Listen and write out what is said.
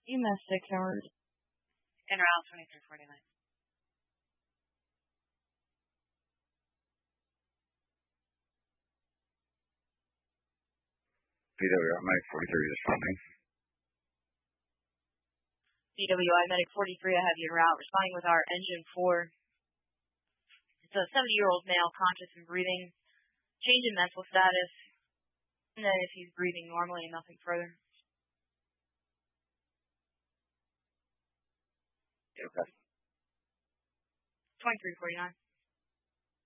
EMS 6 hours. En route 2349. PWI Medic 43 responding. PWI Medic 43, I have you en route, responding with our engine 4. It's a 70-year-old male, conscious and breathing. Change in mental status. And then if he's breathing normally and nothing further. Okay. 2349.